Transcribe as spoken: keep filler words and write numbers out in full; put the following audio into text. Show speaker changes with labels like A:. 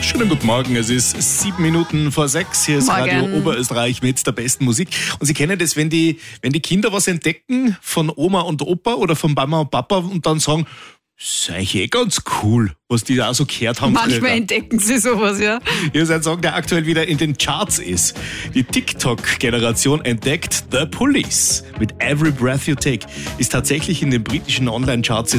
A: Schönen guten Morgen, es ist sieben Minuten vor sechs. Hier ist
B: Morgen.
A: Radio Oberösterreich mit der besten Musik. Und Sie kennen das, wenn die, wenn die Kinder was entdecken von Oma und Opa oder von Mama und Papa und dann sagen, ist eigentlich eh ganz cool, was die da so gehört haben.
B: Manchmal
A: früher.
B: entdecken sie sowas, ja.
A: Hier ist ein Song, der aktuell wieder in den Charts ist. Die TikTok-Generation entdeckt The Police mit Every Breath You Take. Ist tatsächlich in den britischen Online-Charts